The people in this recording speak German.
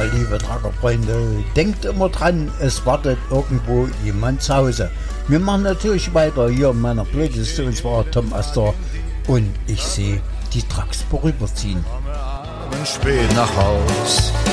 liebe Truckerfreunde, denkt immer dran, es wartet irgendwo jemand zu Hause. Wir machen natürlich weiter hier in meiner Playlist, und zwar Tom Astor, und ich sehe die Trucks vorüberziehen. Spät nach Haus.